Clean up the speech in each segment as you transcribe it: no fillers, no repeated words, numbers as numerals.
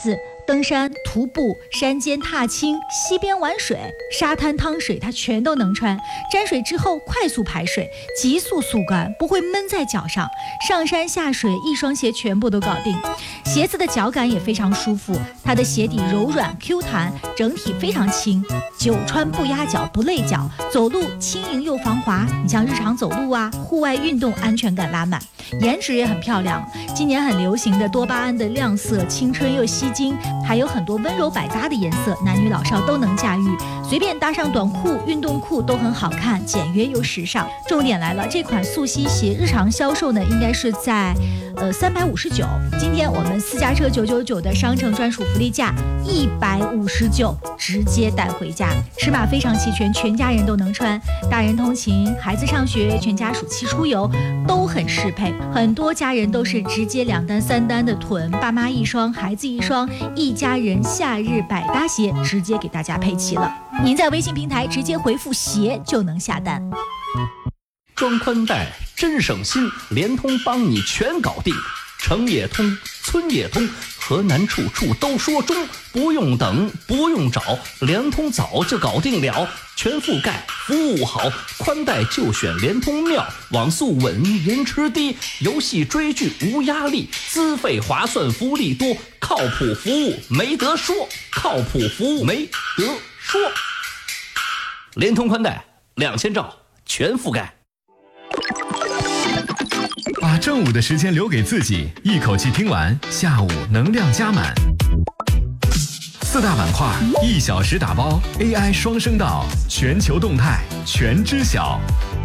子、登山、徒步、山间踏青、溪边玩水、沙滩趟水，它全都能穿。沾水之后快速排水，急速速干，不会闷在脚上。上山下水一双鞋全部都搞定。鞋子的脚感也非常舒服，它的鞋底柔软 Q 弹，整体非常轻，久穿不压脚不累脚，走路轻盈又防滑。你像日常走路啊，户外运动安全感拉满。颜值也很漂亮，今年很流行的多巴胺的亮色，青春又吸睛，还有很多温柔百搭的颜色，男女老少都能驾驭，随便搭上短裤、运动裤都很好看，简约又时尚。重点来了，这款速吸鞋日常销售呢，应该是在359，今天我们私家车999的商城专属福利价159，直接带回家，尺码非常齐全，全家人都能穿，大人通勤、孩子上学、全家暑期出游都很适配。很多家人都是直接2单3单的囤，爸妈一双，孩子一双，一家人夏日百搭鞋直接给大家配齐了。您在微信平台直接回复鞋就能下单。 装宽带真省心，联通帮你全搞定，城也通，村也通，河南处处都说中，不用等，不用找，联通早就搞定了，全覆盖，服务好，宽带就选联通妙，网速稳，延迟低，游戏追剧无压力，资费划算，福利多，靠谱服务没得说，靠谱服务没得说。联通宽带2000兆全覆盖。 把正午的时间留给自己，一口气听完，下午能量加满。4大板块，1小时打包 AI 双声道，全球动态全知晓。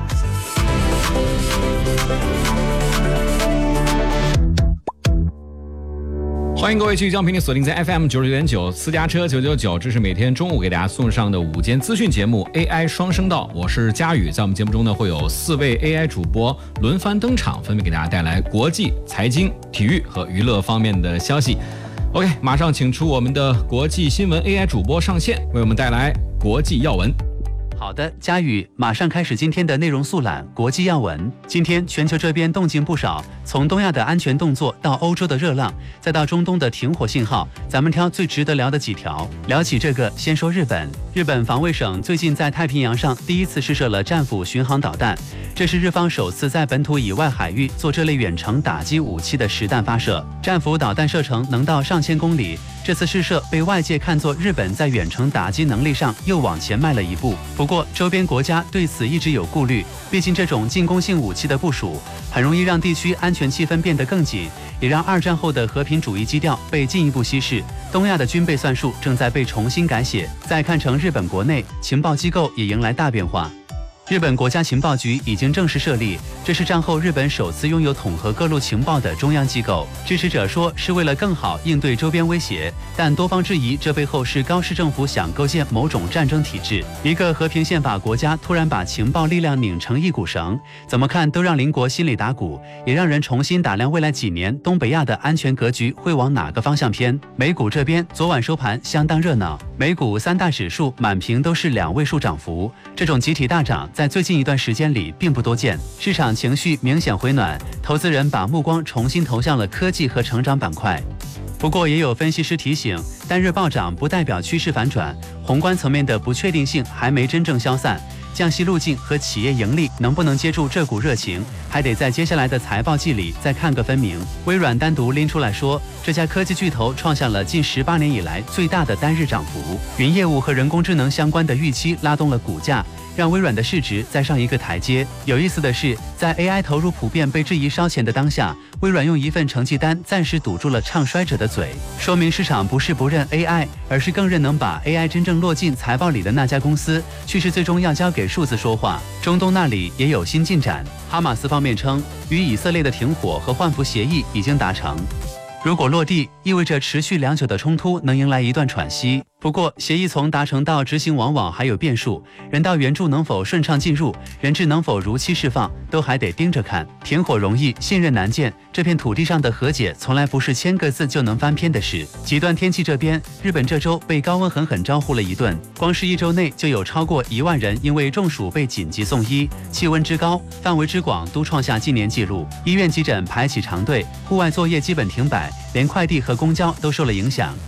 欢迎各位继续将频率锁定在 FM 99.9私家车999，这是每天中午给大家送上的午间资讯节目 AI 双声道，我是佳宇。在我们节目中呢，会有4位 AI 主播轮番登场，分别给大家带来国际、财经、体育和娱乐方面的消息。OK， 马上请出我们的国际新闻 AI 主播上线，为我们带来国际要闻。 好的，佳宇，马上开始今天的内容速览。国际要闻，今天全球这边动静不少，从东亚的安全动作到欧洲的热浪，再到中东的停火信号，咱们挑最值得聊的几条。聊起这个，先说日本。日本防卫省最近在太平洋上第一次试射了战斧巡航导弹，这是日方首次在本土以外海域做这类远程打击武器的实弹发射。战斧导弹射程能到上千公里，这次试射被外界看作日本在远程打击能力上又往前迈了一步。不过周边国家对此一直有顾虑，毕竟这种进攻性武器的部署很容易让地区安全气氛变得更紧，也让2战后的和平主义基调被进一步稀释。东亚的军备算术正在被重新改写。再看成日本国内情报机构也迎来大变化。日本国家情报局已经正式设立，这是战后日本首次拥有统合各路情报的中央机构。支持者说是为了更好应对周边威胁，但多方质疑这背后是高市政府想构建某种战争体制。一个和平宪法国家突然把情报力量拧成一股绳，怎么看都让邻国心里打鼓，也让人重新打量未来几年东北亚的安全格局会往哪个方向偏。美股这边昨晚收盘相当热闹，美股3大指数满屏都是2位数涨幅，这种集体大涨在最近一段时间里并不多见，市场情绪明显回暖，投资人把目光重新投向了科技和成长板块。不过也有分析师提醒，单日暴涨不代表趋势反转，宏观层面的不确定性还没真正消散，降息路径和企业盈利能不能接住这股热情，还得在接下来的财报季里再看个分明。微软单独拎出来说，这家科技巨头创下了近18年以来最大的单日涨幅，云业务和人工智能相关的预期拉动了股价，让微软的市值再上一个台阶。有意思的是，在 AI 投入普遍被质疑烧钱的当下，微软用一份成绩单暂时堵住了唱衰者的嘴，说明市场不是不认 AI， 而是更认能把 AI 真正落进财报里的那家公司，趋势最终要交给数字说话。中东那里也有新进展，哈马斯方面称，与以色列的停火和换俘协议已经达成。如果落地，意味着持续良久的冲突能迎来一段喘息。不过，协议从达成到执行往往还有变数，人道援助能否顺畅进入，人质能否如期释放，都还得盯着看。停火容易，信任难见，这片土地上的和解从来不是1000个字就能翻篇的事。极端天气这边，日本这周被高温狠狠招呼了一顿，光是1周内就有超过1万人因为中暑被紧急送医，气温之高、范围之广都创下今年纪录，医院急诊排起长队，户外作业基本停摆，连快递和公交都受了影响。